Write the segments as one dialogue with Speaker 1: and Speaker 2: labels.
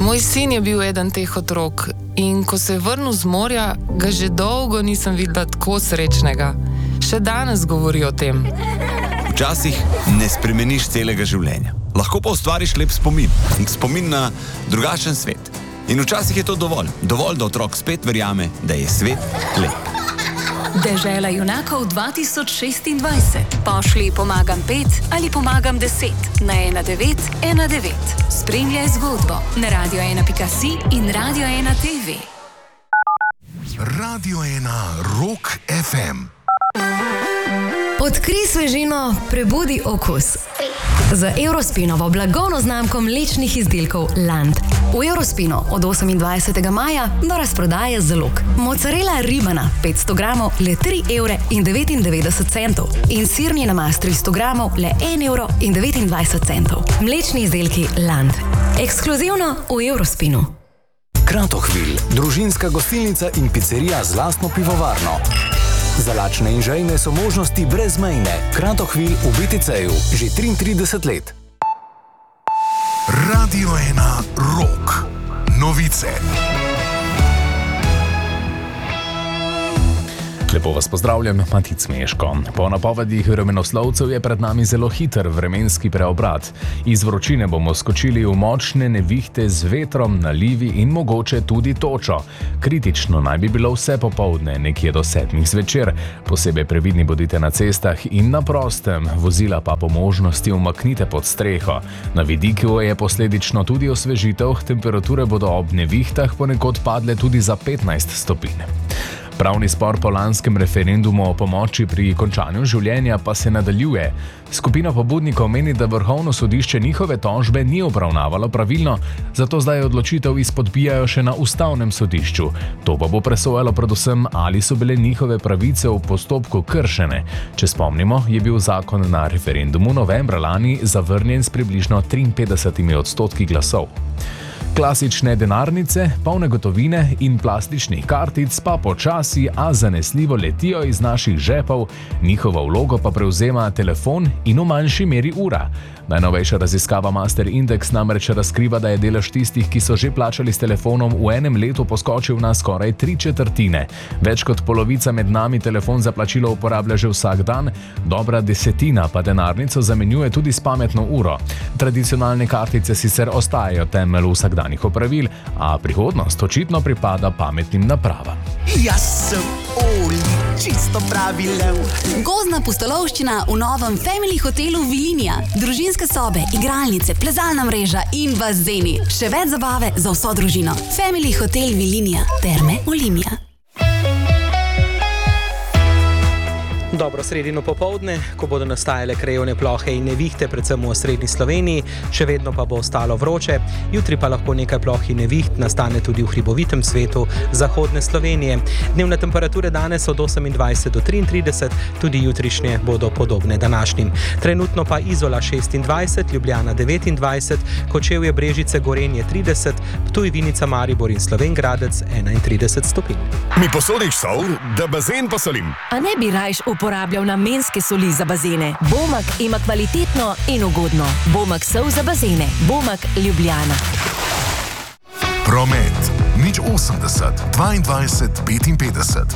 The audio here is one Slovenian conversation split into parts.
Speaker 1: Moj sin je bil eden teh otrok in ko se je vrnil z morja, ga že dolgo nisem videla tako srečnega. Še danes govori o tem.
Speaker 2: Včasih ne spremeniš celega življenja. Lahko pa ustvariš lep spomin na drugačen svet. In včasih je to dovolj, da otrok spet verjame, da je svet lep.
Speaker 3: Dežela junakov 2026. Pošli pomagam 5 ali pomagam 10 na 1919. Spremljaj zgodbo na radio1.si in Radio 1 TV.
Speaker 4: Radio 1 Rock FM.
Speaker 5: Odkrij svežino, prebudi okus. Z Eurospinovo blagovno znamko mlečnih izdelkov Land. V Eurospinu od 28. maja do razprodaje zalog. Mozzarella ribana 500 gramov le 3,99 € in sirni namaz 300 gramov le 1,29 €. Mlečni izdelki Land. Ekskluzivno v Eurospinu.
Speaker 6: Kratochwil, družinska gostilnica in pizzerija z lastno pivovarno. Za lačne in žejne so možnosti brezmejne. Kratochwil v BTC-ju že 33 let.
Speaker 4: Radio 1 Rock. Novice.
Speaker 7: Lepo vas pozdravljam, Matic Meško. Po napovedih vremenoslovcev je pred nami zelo hiter vremenski preobrat. Iz vročine bomo skočili v močne nevihte z vetrom, nalivi in mogoče tudi točo. Kritično naj bi bilo vse popoldne, nekje do 7 zvečer. Posebej previdni bodite na cestah in na prostem, vozila pa po možnosti umaknite pod streho. Na vidiku je posledično tudi osvežitev, temperature bodo ob nevihtah ponekod padle tudi za 15 stopinj. Pravni spor po lanskem referendumu o pomoči pri končanju življenja pa se nadaljuje. Skupina pobudnikov meni, da Vrhovno sodišče njihove tožbe ni obravnavalo pravilno, zato zdaj odločitev izpodbijajo še na Ustavnem sodišču. To pa bo presojalo predvsem, ali so bile njihove pravice v postopku kršene. Če spomnimo, je bil zakon na referendumu novembra lani zavrnjen s približno 53% glasov. Klasične denarnice, polne gotovine in plastičnih kartic pa počasi, a zanesljivo letijo iz naših žepov, njihovo vlogo pa prevzema telefon in v manjši meri ura. Najnovejša raziskava Master Index namreč razkriva, da je delež tistih, ki so že plačali s telefonom, v enem letu poskočil na skoraj 3/4. Več kot polovica med nami telefon za plačilo uporablja že vsak dan, dobra desetina pa denarnico zamenjuje tudi s pametno uro. Tradicionalne kartice sicer ostajajo temelj vsakdanjih opravil, a prihodnost očitno pripada pametnim napravam.
Speaker 8: Jaz sem Oli, čisto pravi lev.
Speaker 3: Gozdna pustolovščina v novem Family hotelu Vilinija. Družinske sobe, igralnice, plezalna mreža in bazeni. Še več zabave za vso družino. Family hotel Vilinija. Terme Olimia.
Speaker 9: Dobro sredino popoldne, ko bodo nastajale krajevne plohe in nevihte, predvsem v osrednji Sloveniji, še vedno pa bo ostalo vroče. Jutri pa lahko nekaj ploh in neviht nastane tudi v hribovitem svetu zahodne Slovenije. Dnevne temperature danes od 28 do 33, tudi jutrišnje bodo podobne današnjim. Trenutno pa Izola 26, Ljubljana 29, Kočevje, Brežice, Gorenje 30, Ptuj, Vinica, Maribor in Slovenj Gradec 31 stopinj.
Speaker 4: Mi posodiš sol, da bazen posolim.
Speaker 10: A ne bi rajš uporabljal namenske soli za bazene. Bomak ima kvalitetno in ugodno. Bomak sol za bazene. Bomak Ljubljana.
Speaker 4: Promet. 080 22 55.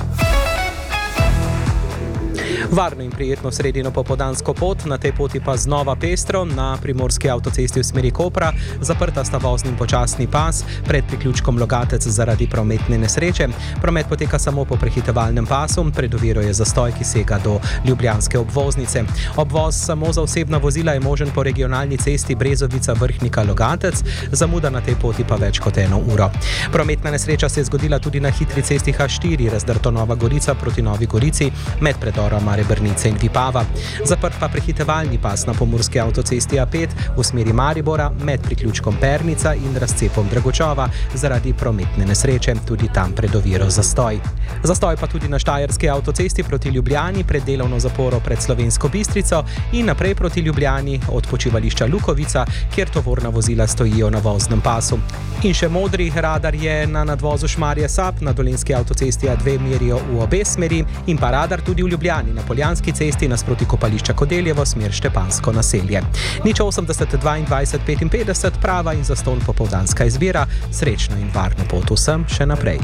Speaker 9: Varno in prijetno sredino popoldansko pot, na tej poti pa znova pestro, na primorski avtocesti v smeri Kopra, zaprta sta vozni in počasni pas, pred priključkom Logatec zaradi prometne nesreče. Promet poteka samo po prehitevalnem pasu, pred oviro je zastoj, ki sega do ljubljanske obvoznice. Obvoz samo za osebna vozila je možen po regionalni cesti Brezovica-Vrhnika-Logatec, zamuda na tej poti pa več kot 1 uro. Prometna nesreča se je zgodila tudi na hitri cesti H4, razdrto Nova Gorica proti Novi Gorici, med predorom Brnice in Vipava. Zaprt pa prehitevalni pas na pomurski avtocesti A5 v smeri Maribora med priključkom Pernica in razcepom Dragočova zaradi prometne nesreče, tudi tam pred oviro zastoj. Zastoj pa tudi na štajerski avtocesti proti Ljubljani pred delovno zaporo pred Slovensko Bistrico in naprej proti Ljubljani od počivališča Lukovica, kjer tovorna vozila stojijo na voznem pasu. In še modri radar je na nadvozu Šmarje Sap na dolenjski avtocesti A2 merijo v obe smeri in pa radar tudi v Ljubljani na Poljanski cesti nasproti kopališča Kodeljevo smer Štepansko naselje. 080 22 55 prava in zastonj popoldanska izbira. Srečno in varno pot vsem še naprej.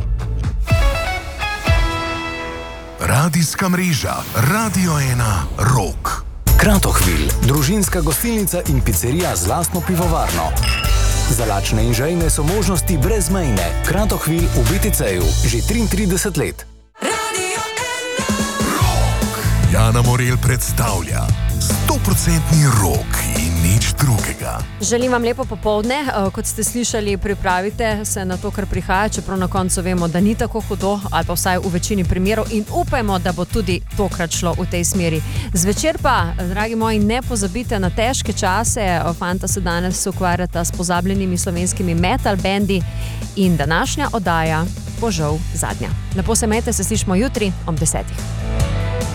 Speaker 4: Radijska mreža Radio 1 Rock.
Speaker 6: Kratohvil, družinska gostilnica in picerija z lastno pivovarno. Za lačne in žejne so možnosti brezmejne. Kratohvil v BTC-ju že 33 let.
Speaker 4: Jana Morel predstavlja 100% rock in nič drugega.
Speaker 11: Želim vam lepo popoldne. Kot ste slišali, pripravite se na to, kar prihaja, čeprav na koncu vemo, da ni tako hudo, ali pa vsaj v večini primerov, in upajmo, da bo tudi tokrat šlo v tej smeri. Zvečer pa, dragi moji, ne pozabite na težke čase. Fanta se danes ukvarjata s pozabljenimi slovenskimi metal bendi in današnja oddaja bo žal zadnja. Lepo se imejte, se slišimo jutri ob 10.